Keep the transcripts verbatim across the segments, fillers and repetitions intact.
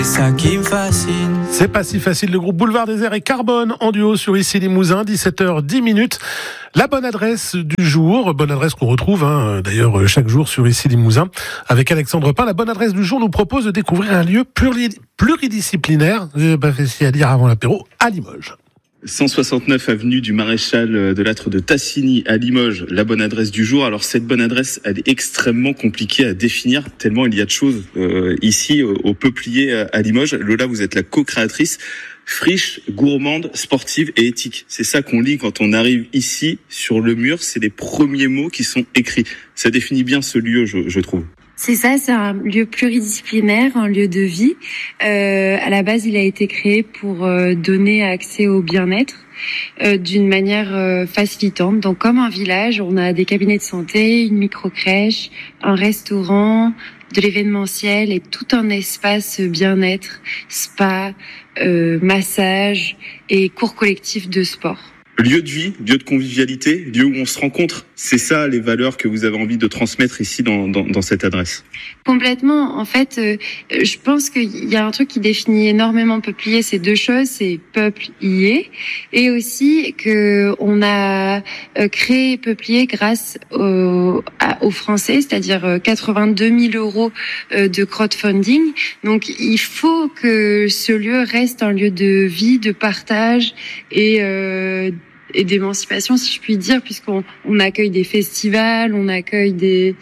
C'est ça qui me fascine. C'est pas si facile. Le groupe Boulevard Désert et Carbone en duo sur Ici Limousin, dix-sept heures dix minutes. La bonne adresse du jour, bonne adresse qu'on retrouve hein, d'ailleurs chaque jour sur Ici Limousin avec Alexandre Pain. La bonne adresse du jour nous propose de découvrir un lieu pluri- pluridisciplinaire, j'ai pas facile à dire avant l'apéro, à Limoges. cent soixante-neuf avenue du Maréchal de Lattre de Tassigny à Limoges, la bonne adresse du jour. Alors cette bonne adresse, elle est extrêmement compliquée à définir, tellement il y a de choses euh, ici au, au Peuplier à Limoges. Lola, vous êtes la co-créatrice. Friche, gourmande, sportive et éthique. C'est ça qu'on lit quand on arrive ici sur le mur. C'est les premiers mots qui sont écrits. Ça définit bien ce lieu, je, je trouve. C'est ça, c'est un lieu pluridisciplinaire, un lieu de vie. Euh, à la base, il a été créé pour euh, donner accès au bien-être euh, d'une manière euh, facilitante. Donc, comme un village, on a des cabinets de santé, une micro-crèche, un restaurant, de l'événementiel et tout un espace bien-être, spa, euh, massage et cours collectifs de sport. Lieu de vie, lieu de convivialité, lieu où on se rencontre. C'est ça les valeurs que vous avez envie de transmettre ici dans, dans, dans cette adresse. Complètement. En fait, euh, je pense qu'il y a un truc qui définit énormément Peuplier, c'est deux choses, c'est peuple y est, et aussi que on a créé Peuplier grâce au, à, aux Français, c'est-à-dire quatre-vingt-deux mille euros de crowdfunding. Donc, il faut que ce lieu reste un lieu de vie, de partage et euh, et d'émancipation, si je puis dire, puisqu'on on accueille des festivals, on accueille des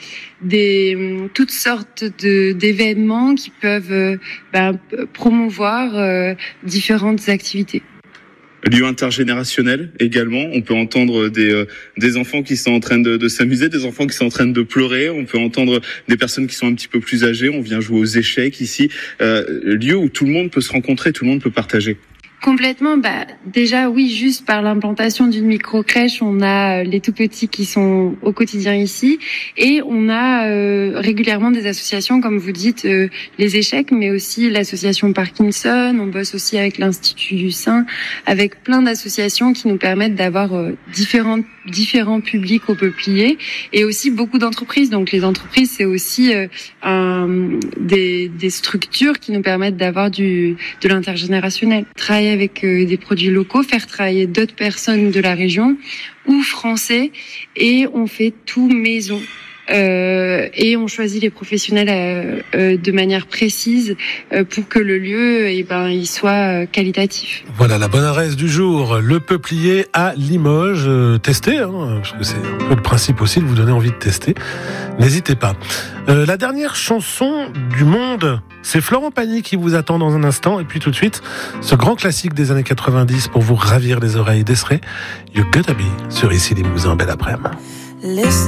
des toutes sortes de d'événements qui peuvent euh, ben, promouvoir euh, différentes activités. Lieu intergénérationnel également. On peut entendre des euh, des enfants qui sont en train de, de s'amuser, des enfants qui sont en train de pleurer. On peut entendre des personnes qui sont un petit peu plus âgées. On vient jouer aux échecs ici. Euh, lieu où tout le monde peut se rencontrer, tout le monde peut partager. Complètement. Bah déjà oui, juste par l'implantation d'une micro-crèche, on a les tout petits qui sont au quotidien ici, et on a euh, régulièrement des associations, comme vous dites, euh, les échecs, mais aussi l'association Parkinson. On bosse aussi avec l'Institut du Sein, avec plein d'associations qui nous permettent d'avoir euh, différents différents publics au Peuplier, et aussi beaucoup d'entreprises. Donc les entreprises, c'est aussi euh, un, des des structures qui nous permettent d'avoir du de l'intergénérationnel. Travailler avec euh, des produits locaux, faire travailler d'autres personnes de la région ou français, et on fait tout maison. Euh, et on choisit les professionnels euh, euh, de manière précise euh, pour que le lieu, eh ben, il soit euh, qualitatif. Voilà la bonne adresse du jour, le Peuplier à Limoges. Euh, testez, hein, parce que c'est un peu le principe aussi de vous donner envie de tester. N'hésitez pas. Euh, la dernière chanson du monde, c'est Florent Pagny qui vous attend dans un instant. Et puis tout de suite, ce grand classique des années quatre-vingt-dix pour vous ravir les oreilles d'Esré, You Gotta Be, sur Ici Limousin. Belle après-midi.